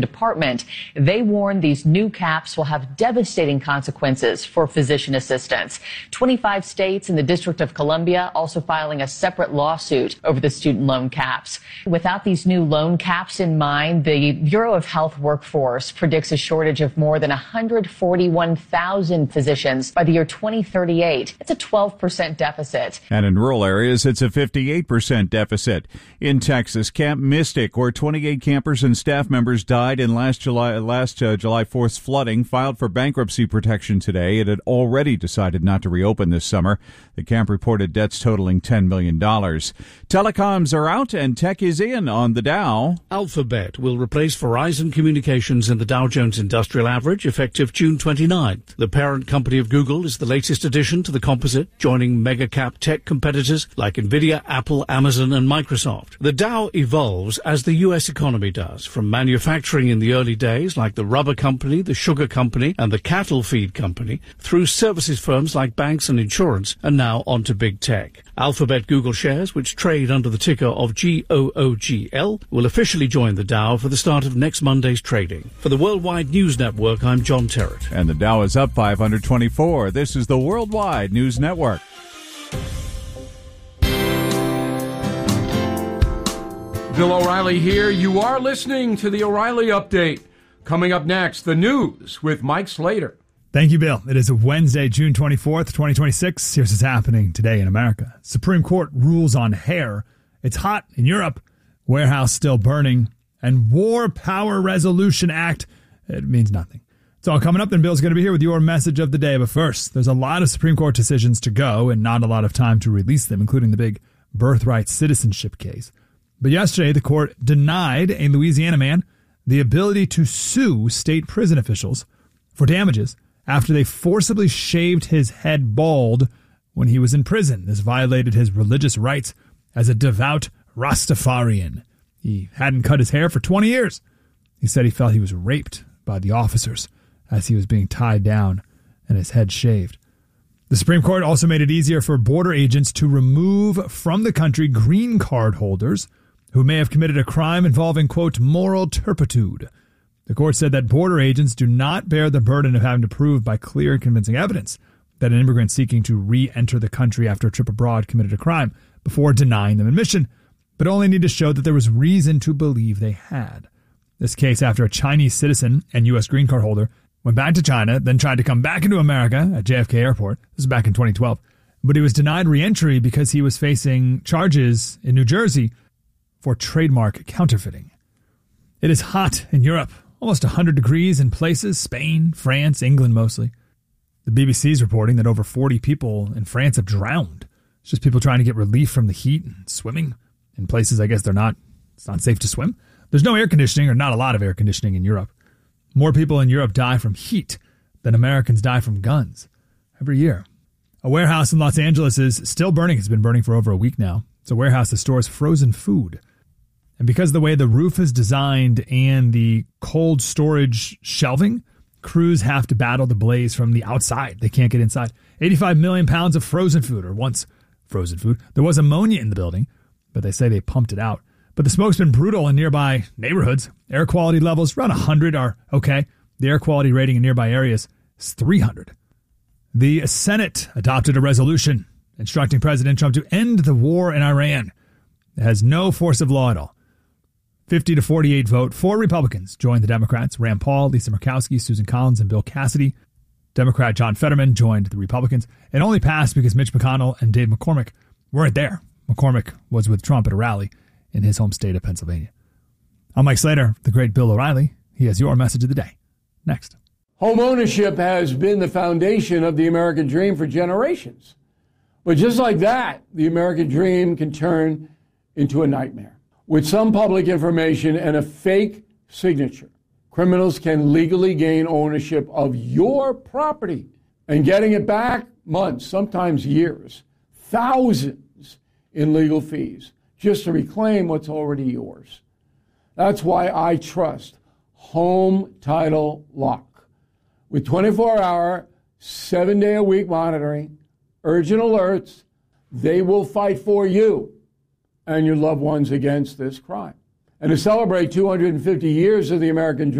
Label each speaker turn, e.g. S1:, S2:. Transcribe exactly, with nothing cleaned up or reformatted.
S1: Department. They warn these new caps will have devastating consequences for physician assistants. twenty-five states and the District of Columbia also filing a separate lawsuit over the student loan caps. Without these new loan caps in mind, the Bureau of Health Workforce predicts a shortage of more than one hundred forty-one thousand physicians by the year twenty thirty-eight. It's a twelve percent deficit.
S2: And in rural areas, it's a fifty-eight percent deficit. In Texas, Camp Mystic, where twenty-eight campers and staff members died in last July last uh, July fourth flooding, filed for bankruptcy protection today. It had already decided not to reopen this summer. The camp reported debts totaling ten million dollars. Telecoms are out and tech is in on the Dow.
S3: Alphabet will replace Verizon Communications in the Dow Jones Industrial Average effective June twenty-ninth. The parent company of Google is the latest addition to the composite, joining mega-cap tech competitors like Nvidia, Apple, Amazon, and Microsoft. The Dow evolves as the U S economy does, from manufacturing in the early days like the rubber company, the sugar company, and the cattle feed company, through services firms like banks and insurance, and now onto big tech. Alphabet Google shares, which trade under the ticker of G O O G L, will officially join the Dow for the start of next Monday's trading. For the Worldwide News Network, I'm John Terrett.
S2: And the Dow is up five hundred twenty-four. This is the Worldwide News Network.
S4: Bill O'Reilly here. You are listening to the O'Reilly Update. Coming up next, the news with Mike Slater.
S5: Thank you, Bill. It is Wednesday, June twenty-fourth, twenty twenty-six. Here's what's happening today in America. Supreme Court rules on hair. It's hot in Europe. Warehouse still burning. And War Power Resolution Act. It means nothing. It's all coming up, and Bill's going to be here with your message of the day. But first, there's a lot of Supreme Court decisions to go and not a lot of time to release them, including the big birthright citizenship case. But yesterday, the court denied a Louisiana man the ability to sue state prison officials for damages after they forcibly shaved his head bald when he was in prison. This violated his religious rights as a devout Rastafarian. He hadn't cut his hair for twenty years. He said he felt he was raped by the officers as he was being tied down and his head shaved. The Supreme Court also made it easier for border agents to remove from the country green card holders who may have committed a crime involving, quote, moral turpitude. The court said that border agents do not bear the burden of having to prove by clear and convincing evidence that an immigrant seeking to re-enter the country after a trip abroad committed a crime before denying them admission, but only need to show that there was reason to believe they had. This case after a Chinese citizen and U S green card holder went back to China, then tried to come back into America at J F K Airport. This was back in twenty twelve. But he was denied re-entry because he was facing charges in New Jersey for trademark counterfeiting. It is hot in Europe, almost one hundred degrees in places, Spain, France, England mostly. The B B C is reporting that over forty people in France have drowned. It's just people trying to get relief from the heat and swimming in places I guess they're not, it's not safe to swim. There's no air conditioning, or not a lot of air conditioning in Europe. More people in Europe die from heat than Americans die from guns every year. A warehouse in Los Angeles is still burning. It's been burning for over a week now. It's a warehouse that stores frozen food. And because of the way the roof is designed and the cold storage shelving, crews have to battle the blaze from the outside. They can't get inside. eighty-five million pounds of frozen food, or once frozen food. There was ammonia in the building, but they say they pumped it out. But the smoke's been brutal in nearby neighborhoods. Air quality levels around one hundred are okay. The air quality rating in nearby areas is three hundred. The Senate adopted a resolution instructing President Trump to end the war in Iran. It has no force of law at all. fifty to forty-eight vote. Four Republicans joined the Democrats. Rand Paul, Lisa Murkowski, Susan Collins, and Bill Cassidy. Democrat John Fetterman joined the Republicans. It only passed because Mitch McConnell and Dave McCormick weren't there. McCormick was with Trump at a rally in his home state of Pennsylvania. I'm Mike Slater, the great Bill O'Reilly. He has your message of the day. Next.
S6: Home ownership has been the foundation of the American dream for generations. But just like that, the American dream can turn into a nightmare. With some public information and a fake signature, criminals can legally gain ownership of your property, and getting it back months, sometimes years, thousands in legal fees just to reclaim what's already yours. That's why I trust Home Title Lock. With twenty-four hour, seven day a week monitoring, urgent alerts, they will fight for you and your loved ones against this crime. And to celebrate two hundred fifty years of the American dream,